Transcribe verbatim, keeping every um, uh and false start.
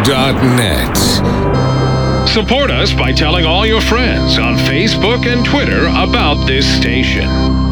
dot net. Support us by telling all your friends on Facebook and Twitter about this station.